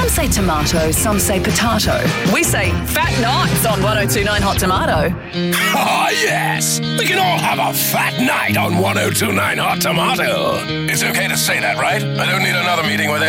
Some say tomato, some say potato. We say fat nights on 1029 Hot Tomato. Oh, yes. We can all have a fat night on 1029 Hot Tomato. It's okay to say that, right? I don't need another meeting with